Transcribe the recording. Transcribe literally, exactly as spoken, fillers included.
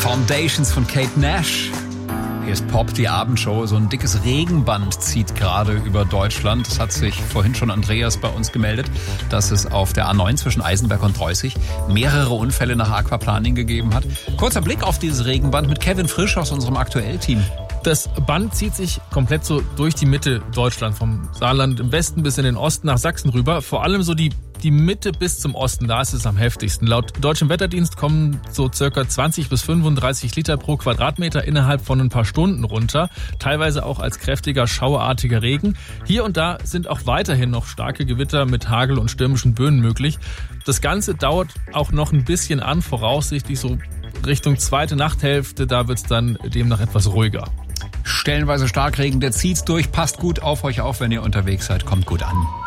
Foundations von Kate Nash. Hier ist Pop, die Abendshow. So ein dickes Regenband zieht gerade über Deutschland. Das hat sich vorhin schon Andreas bei uns gemeldet, dass es auf der A neun zwischen Eisenberg und Dreußig mehrere Unfälle nach Aquaplaning gegeben hat. Kurzer Blick auf dieses Regenband mit Kevin Frisch aus unserem Aktuell-Team. Das Band zieht sich komplett so durch die Mitte Deutschlands, vom Saarland im Westen bis in den Osten nach Sachsen rüber. Vor allem so die, die Mitte bis zum Osten, da ist es am heftigsten. Laut Deutschem Wetterdienst kommen so circa zwanzig bis fünfunddreißig Liter pro Quadratmeter innerhalb von ein paar Stunden runter. Teilweise auch als kräftiger, schauerartiger Regen. Hier und da sind auch weiterhin noch starke Gewitter mit Hagel und stürmischen Böen möglich. Das Ganze dauert auch noch ein bisschen an, voraussichtlich so Richtung zweite Nachthälfte. Da wird es dann demnach etwas ruhiger. Stellenweise Starkregen, der zieht durch. Passt gut auf euch auf, wenn ihr unterwegs seid. Kommt gut an.